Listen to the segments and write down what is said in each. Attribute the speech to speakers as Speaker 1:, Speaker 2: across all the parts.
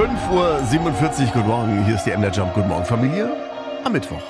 Speaker 1: 5:47 Uhr, guten Morgen. Hier ist die MDR Jump. Guten Morgen, Familie. Am Mittwoch.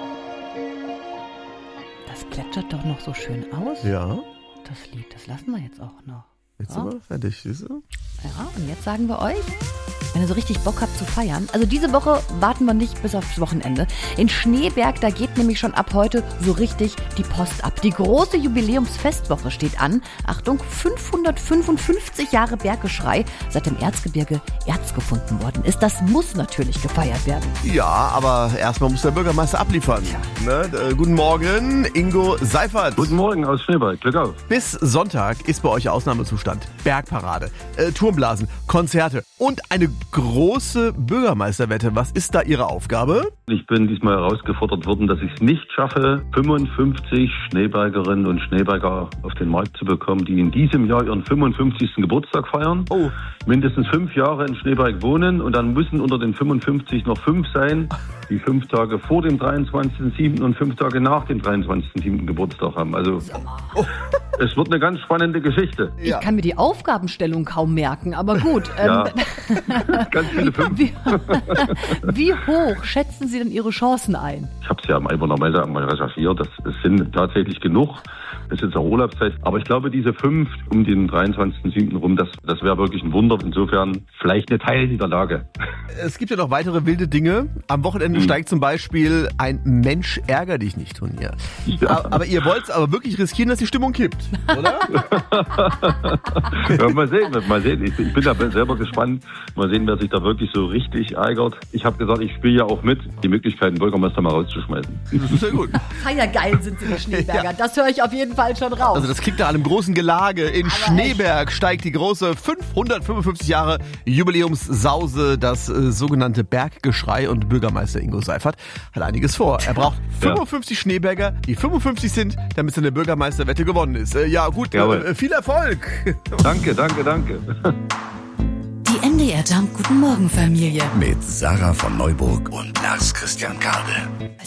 Speaker 2: Das plätschert doch noch so schön aus.
Speaker 1: Ja.
Speaker 2: Das Lied, das lassen wir jetzt auch noch.
Speaker 1: Jetzt sind wir fertig, siehst du?
Speaker 2: Ja, und jetzt sagen wir euch, wenn ihr so richtig Bock habt zu feiern. Also diese Woche warten wir nicht bis aufs Wochenende. In Schneeberg, da geht nämlich schon ab heute so richtig die Post ab. Die große Jubiläumsfestwoche steht an. Achtung, 555 Jahre Berggeschrei, seit im Erzgebirge Erz gefunden worden ist. Das muss natürlich gefeiert werden.
Speaker 1: Ja, aber erstmal muss der Bürgermeister abliefern. Ne? Guten Morgen, Ingo Seifert.
Speaker 3: Guten Morgen aus Schneeberg, Glück auf.
Speaker 1: Bis Sonntag ist bei euch Ausnahmezustand. Bergparade, Turmblasen, Konzerte und eine große Bürgermeisterwette. Was ist da Ihre Aufgabe?
Speaker 3: Ich bin diesmal herausgefordert worden, dass ich es nicht schaffe, 55 Schneebergerinnen und Schneeberger auf den Markt zu bekommen, die in diesem Jahr ihren 55. Geburtstag feiern.
Speaker 1: Oh.
Speaker 3: Mindestens 5 Jahre in Schneeberg wohnen und dann müssen unter den 55 noch 5 sein, die 5 Tage vor dem 23.07. und 5 Tage nach dem 23.07. Geburtstag haben. Also es wird eine ganz spannende Geschichte.
Speaker 2: Ich kann mir die Aufgabenstellung kaum merken, aber gut.
Speaker 3: Ja. Ganz viele 5.
Speaker 2: Wie hoch schätzen Sie denn Ihre Chancen ein?
Speaker 3: Ich habe es ja am Einwohner mal recherchiert. Das sind tatsächlich genug. Es ist jetzt auch Urlaubszeit. Aber ich glaube, diese 5 um den 23.07. rum, das wäre wirklich ein Wunder. Insofern vielleicht eine Teilniederlage.
Speaker 1: Es gibt ja noch weitere wilde Dinge. Am Wochenende steigt zum Beispiel ein Mensch ärger dich nicht Turnier.
Speaker 3: Ja.
Speaker 1: Aber ihr wollt es aber wirklich riskieren, dass die Stimmung kippt, oder?
Speaker 3: Ja, mal sehen. Ich bin da selber gespannt. Mal sehen, wer sich da wirklich so richtig ärgert. Ich habe gesagt, ich spiele ja auch mit, die Möglichkeit, den Bürgermeister mal rauszuschmeißen.
Speaker 1: Das ist ja gut.
Speaker 2: Feiergeil sind Sie, die Schneeberger.
Speaker 1: Ja.
Speaker 2: Das höre ich auf jeden Fall schon raus.
Speaker 1: Also das klingt nach einem großen Gelage. In Schneeberg steigt die große 555 Jahre Jubiläumssause, das sogenannte Berggeschrei, und Bürgermeister Ingo Seifert hat einiges vor. Er braucht 55 Schneeberger, die 55 sind, damit seine Bürgermeisterwette gewonnen ist. Ja gut, viel Erfolg.
Speaker 3: Danke.
Speaker 4: Die MDR Jump Guten Morgen Familie.
Speaker 5: Mit Sarah von Neuburg und Lars Christian Kade.